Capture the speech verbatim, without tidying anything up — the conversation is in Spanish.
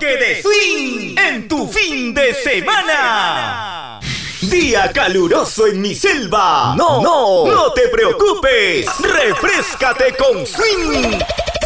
toque de swing en tu fin de semana. Día caluroso en mi selva. No, no, no te preocupes. Refréscate con swing.